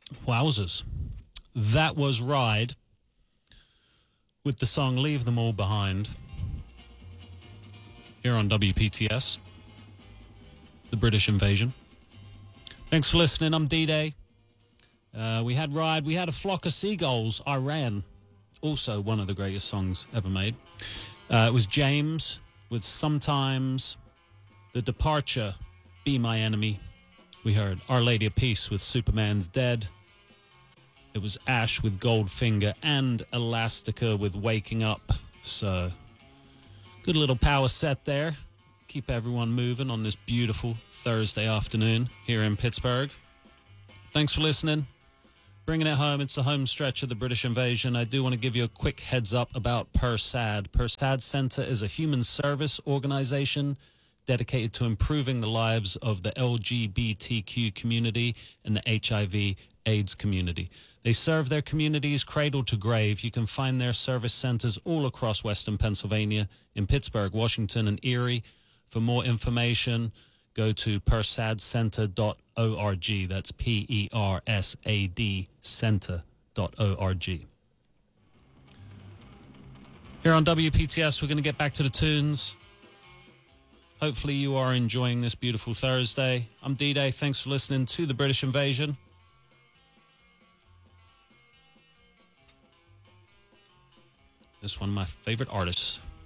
Wowzers. That was Ride with the song Leave Them All Behind here on WPTS, the British Invasion. Thanks for listening. I'm D-Day. We had Ride. We had A Flock of Seagulls, Iran. Also one of the greatest songs ever made. It was James with Sometimes. The Departure, Be My Enemy. We heard Our Lady of Peace with Superman's Dead. It was Ash with Goldfinger and Elastica with Waking Up. So, good little power set there. Keep everyone moving on this beautiful Thursday afternoon here in Pittsburgh. Thanks for listening. Bringing it home. It's the home stretch of the British Invasion. I do want to give you a quick heads up about PERSAD. PERSAD Center is a human service organization dedicated to improving the lives of the LGBTQ community and the HIV/AIDS community. They serve their communities cradle to grave. You can find their service centers all across Western Pennsylvania, in Pittsburgh, Washington, and Erie. For more information, go to persadcenter.org. That's PERSAD center.org. Here on WPTS, we're going to get back to the tunes. Hopefully you are enjoying this beautiful Thursday. I'm D-Day. Thanks for listening to the British Invasion. This one of my favorite artists.